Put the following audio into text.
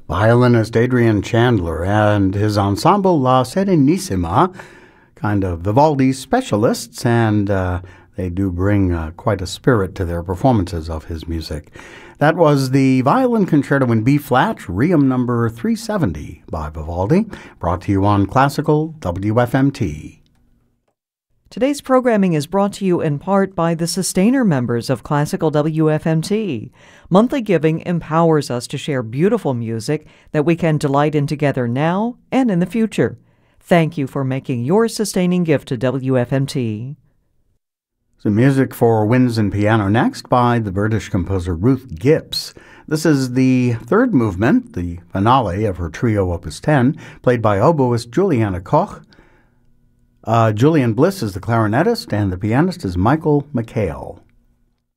Violinist Adrian Chandler and his ensemble La Serenissima, kind of Vivaldi specialists, and they do bring quite a spirit to their performances of his music. That was the Violin Concerto in B-flat, Requiem number 370 by Vivaldi, brought to you on Classical WFMT. Today's programming is brought to you in part by the Sustainer members of Classical WFMT. Monthly giving empowers us to share beautiful music that we can delight in together now and in the future. Thank you for making your sustaining gift to WFMT. Some music for winds and piano next by the British composer Ruth Gibbs. This is the third movement, the finale of her trio Opus 10, played by oboist Juliana Koch. Julian Bliss is the clarinetist, and the pianist is Michael McHale.